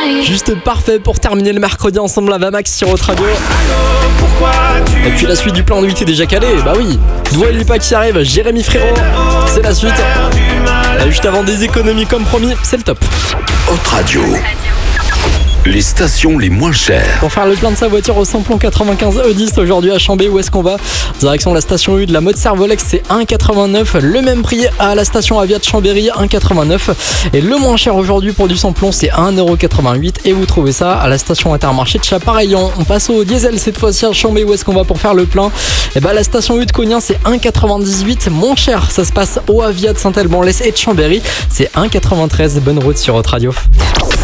Juste parfait pour terminer le mercredi ensemble à Vamax sur Haute Radio. Et puis la suite du plan de 8 est déjà calée, bah oui. Dua Lipa qui arrive, Jérémy Frérot, c'est la suite. Juste avant des économies comme promis, c'est le top. Haute Radio. Les stations les moins chères. Pour faire le plein de sa voiture au samplon 95 E10 aujourd'hui à Chambé, où est-ce qu'on va? Direction la station U de la mode Servolex, c'est 1,89. Le même prix à la station Avia de Chambéry, 1,89. Et le moins cher aujourd'hui pour du samplon, c'est 1,88€. Et vous trouvez ça à la station Intermarché de Chapareillan. On passe au diesel cette fois-ci à Chambé, où est-ce qu'on va pour faire le plein? Et bah la station U de Cognin, c'est 1,98. Moins cher, ça se passe au Avia de Saint-Alban-les et de Chambéry, c'est 1,93. Bonne route sur Haute Radio.